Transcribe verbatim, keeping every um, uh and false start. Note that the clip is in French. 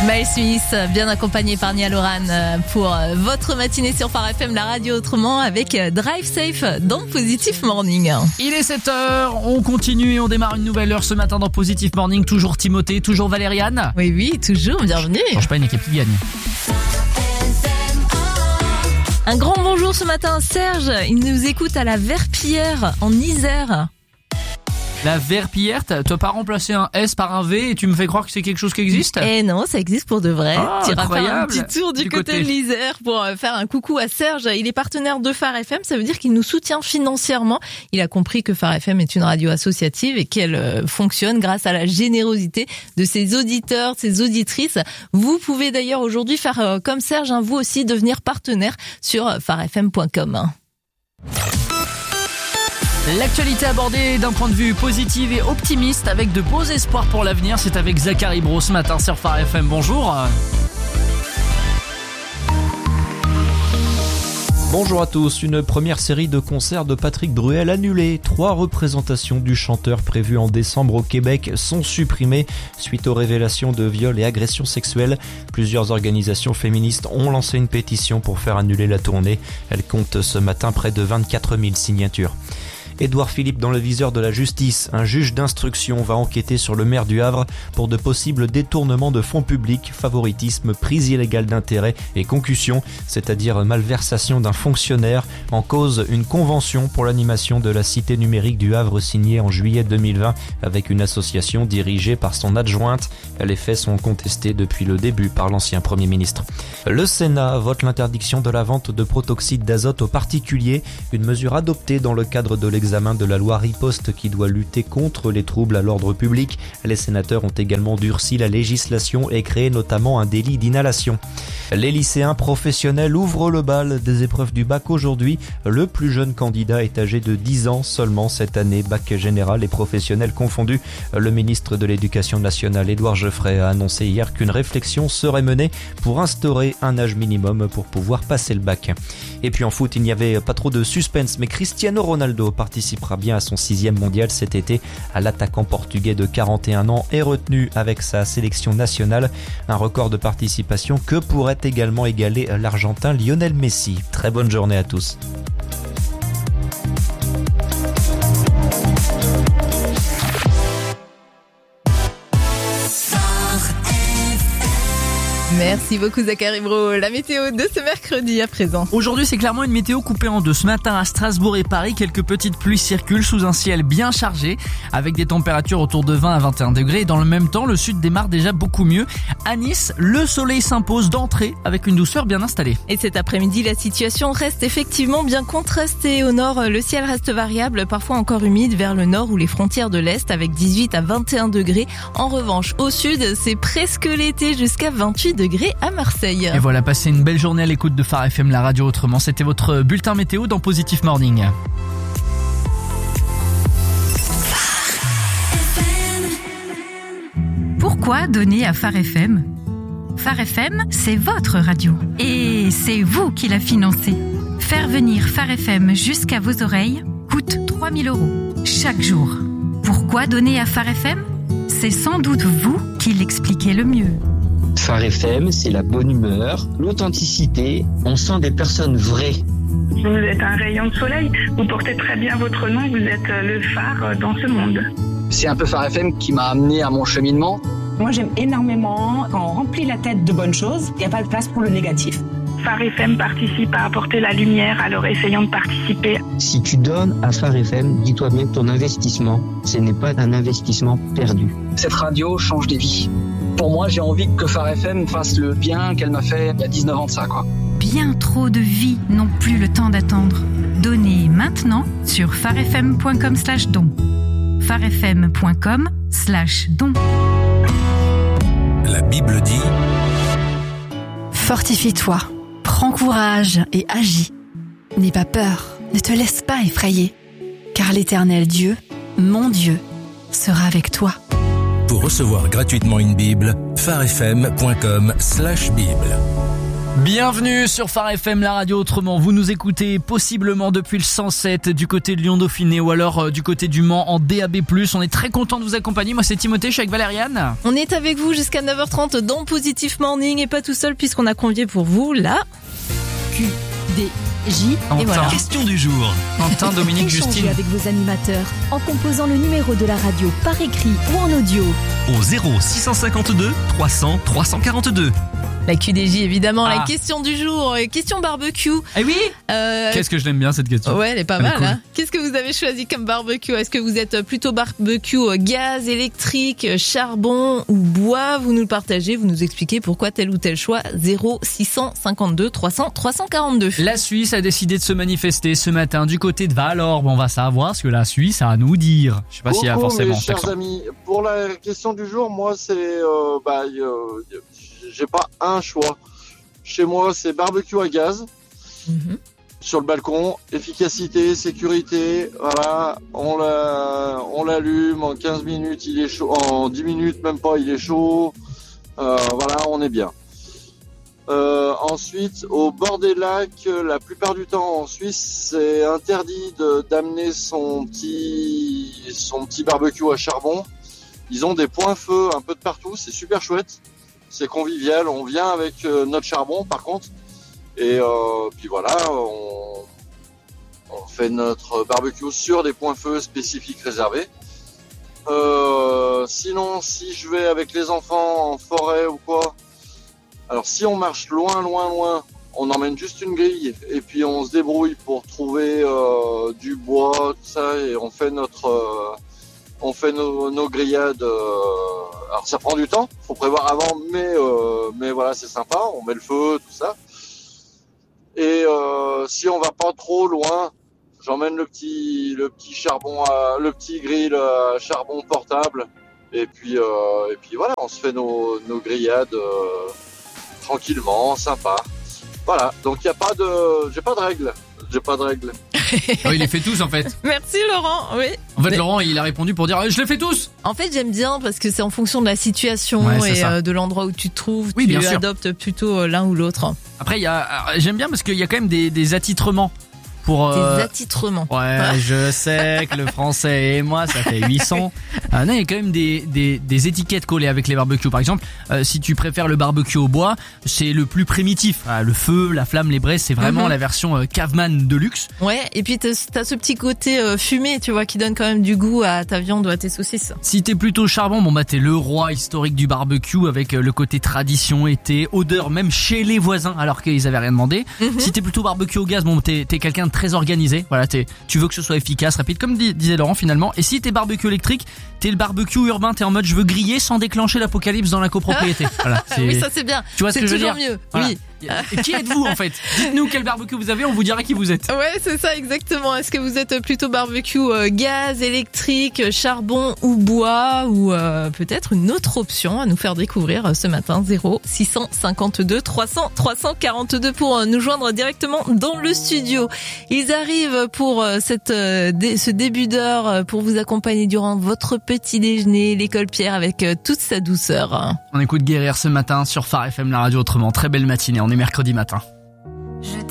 Miles Smith, bien accompagné par Nia Loran pour votre matinée sur Phare F M, la radio autrement, avec Drive Safe dans Positive Morning. Il est sept heures, on continue et on démarre une nouvelle heure ce matin dans Positive Morning. Toujours Timothée, toujours Valériane. Oui, oui, toujours, bienvenue. Je change pas une équipe qui gagne. Un grand bonjour ce matin, Serge. Il nous écoute à la Verpillière, en Isère. La Verpillière, tu n'as pas remplacé un S par un V et tu me fais croire que c'est quelque chose qui existe ? Eh non, ça existe pour de vrai. Ah, tu iras faire un incroyable. petit tour du, Du côté, côté de l'Isère pour faire un coucou à Serge. Il est partenaire de Phare F M, ça veut dire qu'il nous soutient financièrement. Il a compris que Phare F M est une radio associative et qu'elle fonctionne grâce à la générosité de ses auditeurs, de ses auditrices. Vous pouvez d'ailleurs aujourd'hui faire comme Serge, hein, vous aussi devenir partenaire sur phare f m point com. L'actualité abordée d'un point de vue positif et optimiste avec de beaux espoirs pour l'avenir, c'est avec Zachary Bro ce matin sur Phare F M. Bonjour. Bonjour à tous, une première série de concerts de Patrick Bruel annulée. Trois représentations du chanteur prévues en décembre au Québec sont supprimées suite aux révélations de viols et agressions sexuelles. Plusieurs organisations féministes ont lancé une pétition pour faire annuler la tournée. Elle compte ce matin près de vingt-quatre mille signatures. Édouard Philippe dans le viseur de la justice. Un juge d'instruction va enquêter sur le maire du Havre pour de possibles détournements de fonds publics, favoritisme, prise illégale d'intérêt et concussion, c'est-à-dire malversation d'un fonctionnaire. En cause, une convention pour l'animation de la cité numérique du Havre signée en juillet deux mille vingt avec une association dirigée par son adjointe. Les faits sont contestés depuis le début par l'ancien Premier ministre. Le Sénat vote l'interdiction de la vente de protoxyde d'azote aux particuliers, une mesure adoptée dans le cadre de l'examen de la loi Riposte qui doit lutter contre les troubles à l'ordre public. Les sénateurs ont également durci la législation et créé notamment un délit d'inhalation. Les lycéens professionnels ouvrent le bal des épreuves du bac aujourd'hui. Le plus jeune candidat est âgé de dix ans seulement cette année, bac général et professionnel confondus. Le ministre de l'Éducation nationale, Édouard Geoffrey, a annoncé hier qu'une réflexion serait menée pour instaurer un âge minimum pour pouvoir passer le bac. Et puis en foot, il n'y avait pas trop de suspense, mais Cristiano Ronaldo participera bien à son sixième mondial cet été. L'attaquant portugais de quarante et un ans est retenu avec sa sélection nationale. Un record de participation que pourrait également égaler l'Argentin Lionel Messi. Très bonne journée à tous. Merci beaucoup Zachary Bro. La météo de ce mercredi à présent. Aujourd'hui, c'est clairement une météo coupée en deux. Ce matin, à Strasbourg et Paris, quelques petites pluies circulent sous un ciel bien chargé, avec des températures autour de vingt à vingt et un degrés. Et dans le même temps, le sud démarre déjà beaucoup mieux. À Nice, le soleil s'impose d'entrée avec une douceur bien installée. Et cet après-midi, la situation reste effectivement bien contrastée. Au nord, le ciel reste variable, parfois encore humide vers le nord ou les frontières de l'Est, avec dix-huit à vingt et un degrés. En revanche, au sud, c'est presque l'été jusqu'à vingt-huit degrés à Marseille. Et voilà, passez une belle journée à l'écoute de Phare F M, la radio autrement. C'était votre bulletin météo dans Positive Morning. Pourquoi donner à Phare F M ? Phare F M, c'est votre radio. Et c'est vous qui la financez. Faire venir Phare F M jusqu'à vos oreilles coûte trois mille euros chaque jour. Pourquoi donner à Phare F M ? C'est sans doute vous qui l'expliquez le mieux. Phare F M, c'est la bonne humeur, l'authenticité, on sent des personnes vraies. Vous êtes un rayon de soleil, vous portez très bien votre nom, vous êtes le phare dans ce monde. C'est un peu Phare F M qui m'a amené à mon cheminement. Moi j'aime énormément quand on remplit la tête de bonnes choses, il n'y a pas de place pour le négatif. Phare F M participe à apporter la lumière, alors essayons de participer. Si tu donnes à Phare F M, dis-toi bien que ton investissement, ce n'est pas un investissement perdu. Cette radio change des vies. Pour moi, j'ai envie que Phare F M fasse le bien qu'elle m'a fait il y a dix-neuf ans de ça, quoi. Bien trop de vies n'ont plus le temps d'attendre. Donnez maintenant sur pharefm point com slash don. pharefm point com slash don. La Bible dit: Fortifie-toi, prends courage et agis. N'aie pas peur, ne te laisse pas effrayer, car l'Éternel Dieu, mon Dieu, sera avec toi. Pour recevoir gratuitement une Bible, pharefm point com slash Bible. Bienvenue sur Phare F M, la radio autrement. Vous nous écoutez possiblement depuis le cent sept du côté de Lyon-Dauphiné ou alors euh, du côté du Mans en D A B plus. On est très content de vous accompagner. Moi c'est Timothée, je suis avec Valériane. On est avec vous jusqu'à neuf heures trente dans Positif Morning et pas tout seul puisqu'on a convié pour vous la Q D J. Et voilà. Question du jour. Quentin, Dominique, Justine. Avec vos animateurs en composant le numéro de la radio par écrit ou en audio au zéro six cent cinquante-deux trois cents trois cent quarante-deux. La Q D J, évidemment, Ah. la question du jour, question barbecue. Eh oui. Euh, Qu'est-ce que je l'aime bien cette question. Ouais, elle est pas Elle est mal. cool. Hein. Qu'est-ce que vous avez choisi comme barbecue ? Est-ce que vous êtes plutôt barbecue gaz, électrique, charbon ou bois ? Vous nous le partagez, vous nous expliquez pourquoi tel ou tel choix. zéro six cent cinquante-deux trois cents trois cent quarante-deux. La Suisse a décidé de se manifester ce matin du côté de Valorbe. On va savoir ce que la Suisse a à nous dire. Je sais pas s'il y a Coucou, forcément mes chers accent. amis, pour la question du jour, moi c'est euh, bah euh, j'ai pas un choix. Chez moi, c'est barbecue à gaz. Mhm. Sur le balcon, efficacité, sécurité, voilà, on la, on l'allume en quinze minutes, il est chaud, en dix minutes même pas, il est chaud, euh, voilà, on est bien. Euh, ensuite, au bord des lacs, la plupart du temps en Suisse, c'est interdit de, d'amener son petit, son petit barbecue à charbon. Ils ont des points feu un peu de partout, c'est super chouette, c'est convivial, on vient avec euh, notre charbon par contre. Et euh, puis voilà, on, on fait notre barbecue sur des points feu spécifiques réservés. Euh, sinon, si je vais avec les enfants en forêt ou quoi, alors si on marche loin, loin, loin, on emmène juste une grille et puis on se débrouille pour trouver euh, du bois, tout ça, et on fait notre, euh, on fait nos, nos grillades. Euh, alors ça prend du temps, faut prévoir avant, mais euh, mais voilà, c'est sympa. On met le feu, tout ça. Et euh, si on va pas trop loin, j'emmène le petit le petit charbon à, le petit grill à charbon portable et puis euh, et puis voilà, on se fait nos nos grillades euh, tranquillement, sympa. Voilà, donc il y a pas de j'ai pas de règles, j'ai pas de règles. Oh, il les fait tous en fait. Merci Laurent, oui. En fait, Mais- Laurent, il a répondu pour dire euh, je les fais tous. En fait, j'aime bien parce que c'est en fonction de la situation Ouais, c'est et ça. euh, de l'endroit où tu te trouves, Oui, tu bien sûr. adoptes plutôt euh, l'un ou l'autre. Après, il y a, euh, j'aime bien parce qu'il y a quand même des, des attitrements pour. euh, Des attitrements. Ouais, je sais que le français et moi, ça fait huit cents. Euh, non, il y a quand même des, des, des étiquettes collées avec les barbecues. Par exemple, euh, si tu préfères le barbecue au bois, c'est le plus primitif. Ah, le feu, la flamme, les braises, c'est vraiment Mhm. la version euh, caveman de luxe. Ouais, et puis t'as t'as ce petit côté euh, fumé, tu vois, qui donne quand même du goût à ta viande ou à tes saucisses. Si t'es plutôt charbon, bon bah t'es le roi historique du barbecue avec euh, le côté tradition, été, odeur, même chez les voisins alors qu'ils avaient rien demandé. Mhm. Si t'es plutôt barbecue au gaz, bon t'es t'es quelqu'un de très organisé. Voilà, t'es tu veux que ce soit efficace, rapide, comme di- disait Laurent finalement. Et si t'es barbecue électrique, t'es le barbecue urbain, t'es en mode je veux griller sans déclencher l'apocalypse dans la copropriété. Voilà, c'est- Oui, ça c'est bien. tu vois ce C'est que je veux toujours dire mieux. Voilà. Oui. Et qui êtes-vous en fait Dites-nous quel barbecue vous avez, on vous dira qui vous êtes. Ouais, c'est ça exactement. Est-ce que vous êtes plutôt barbecue euh, gaz, électrique, charbon ou bois ou euh, peut-être une autre option à nous faire découvrir euh, ce matin. Zéro six cent cinquante-deux trois cents trois cent quarante-deux pour euh, nous joindre directement dans le studio. Ils arrivent pour euh, cette euh, dé- ce début d'heure euh, pour vous accompagner durant votre petit déjeuner, l'école Pierre avec euh, toute sa douceur. On écoute Guérir ce matin sur Phare F M, la radio autrement. Très belle matinée, on est mercredi matin. Je